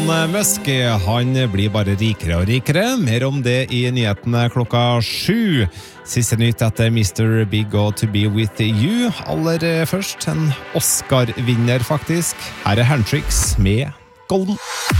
Musk, han blir bare rikere og rikere. Mer om det i nyhetene 7:00. Siste nytt etter Mr. Big og To Be With You. Aller først en Oscar-vinner faktisk. Her er Handtricks med Golden.